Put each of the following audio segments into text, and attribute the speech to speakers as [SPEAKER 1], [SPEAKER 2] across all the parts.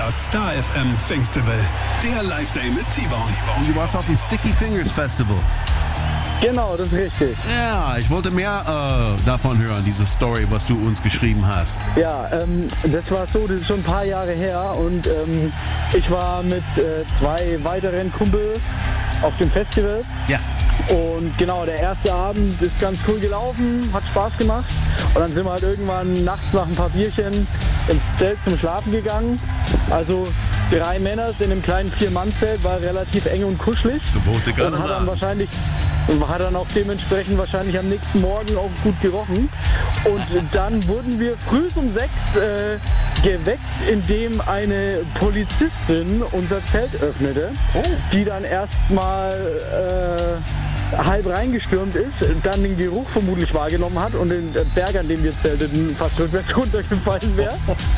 [SPEAKER 1] Das Star FM Festival, der Live-Day mit T-Bone.
[SPEAKER 2] Du warst auf dem Sticky Fingers Festival.
[SPEAKER 3] Genau, das ist richtig.
[SPEAKER 2] Ja, ich wollte mehr davon hören, diese Story, was du uns geschrieben hast.
[SPEAKER 3] Ja, das war so, das ist schon ein paar Jahre her und ich war mit 2 weiteren Kumpels auf dem Festival.
[SPEAKER 2] Ja.
[SPEAKER 3] Und genau, der erste Abend ist ganz cool gelaufen, hat Spaß gemacht. Und dann sind wir halt irgendwann nachts nach ein paar Bierchen ins Zelt zum Schlafen gegangen. Also 3 Männer in einem kleinen 4-Mann-Zelt, war relativ eng und kuschelig. Und hat dann auch dementsprechend wahrscheinlich am nächsten Morgen auch gut gerochen. Und dann wurden wir früh um 6 geweckt, indem eine Polizistin unser Zelt öffnete, die dann erstmal halb reingestürmt ist, dann den Geruch vermutlich wahrgenommen hat und den Berg, an dem wir zelteten, fast rückwärts runtergefallen wäre.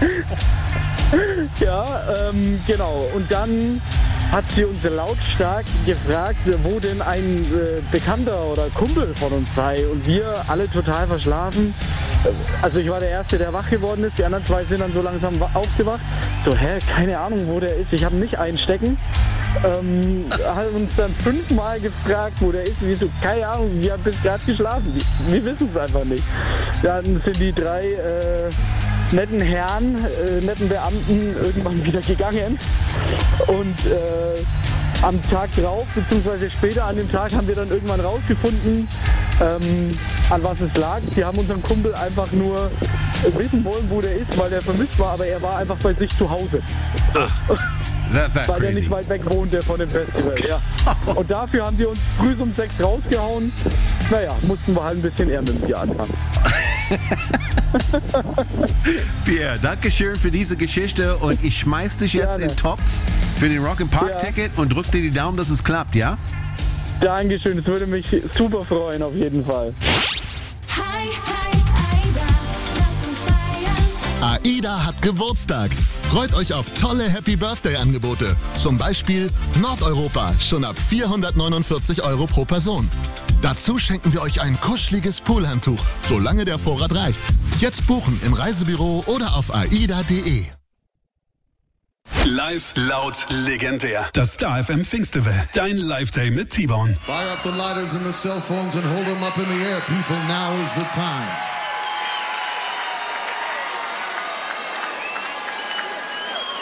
[SPEAKER 3] Ja, genau. Und dann hat sie uns lautstark gefragt, wo denn ein Bekannter oder Kumpel von uns sei. Und wir alle total verschlafen. Also ich war der Erste, der wach geworden ist. Die anderen 2 sind dann so langsam aufgewacht. So, keine Ahnung, wo der ist. Ich habe nicht einstecken. Hat uns dann 5-mal gefragt, wo der ist. Wir so, keine Ahnung, wir haben bis gerade geschlafen. Wir wissen es einfach nicht. Dann sind die 3 netten Herren, netten Beamten irgendwann wieder gegangen. Und am Tag drauf, beziehungsweise später an dem Tag, haben wir dann irgendwann rausgefunden, an was es lag. Die haben unseren Kumpel einfach nur wissen wollen, wo der ist, weil der vermisst war, aber er war einfach bei sich zu Hause.
[SPEAKER 2] That's
[SPEAKER 3] weil
[SPEAKER 2] crazy.
[SPEAKER 3] er nicht weit weg wohnte von dem Festival, ja. Und dafür haben wir uns früh um 6 rausgehauen. Naja, mussten wir halt ein bisschen eher mit dem Bier anfangen.
[SPEAKER 2] Pierre, danke schön für diese Geschichte und ich schmeiß dich jetzt in den Topf für den Rock'n'Park-Ticket und drück dir die Daumen, dass es klappt, ja?
[SPEAKER 3] Dankeschön, das würde mich super freuen, auf jeden Fall.
[SPEAKER 4] AIDA hat Geburtstag. Freut euch auf tolle Happy Birthday Angebote. Zum Beispiel Nordeuropa, schon ab 449 € pro Person. Dazu schenken wir euch ein kuscheliges Poolhandtuch, solange der Vorrat reicht. Jetzt buchen im Reisebüro oder auf aida.de.
[SPEAKER 1] Live, laut, legendär. Das Star FM Festival, dein Live-Day mit T-Bone.
[SPEAKER 5] Fire up the lighters and the cell phones and hold them up in the air, people. Now is the time.